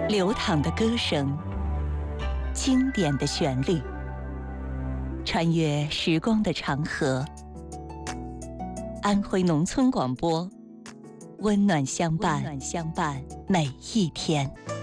流淌的歌声，经典的旋律，穿越时光的长河。安徽农村广播，温暖相伴，每一天。